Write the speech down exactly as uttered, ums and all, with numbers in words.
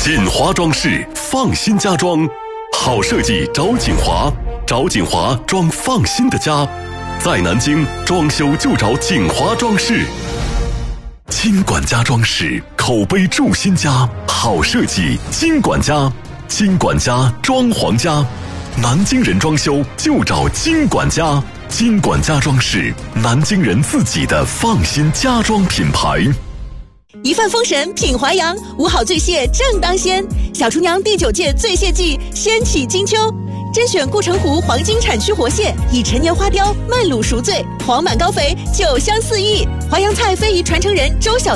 锦华装饰，放心家装，好设计找锦华，找锦华装放心的家。在南京装修就找锦华装饰。金管家装饰，口碑筑新家，好设计金管家，金管家装潢家，南京人装修就找金管家。金管家装饰，南京人自己的放心家装品牌。 一帆风神品华阳，五好醉蟹正当鲜。小厨娘第九届醉蟹季掀起金秋，甄选护城湖黄金产区活蟹，以陈年花雕慢卤熟醉，黄满高肥，酒香四溢。华阳菜非遗传承人周小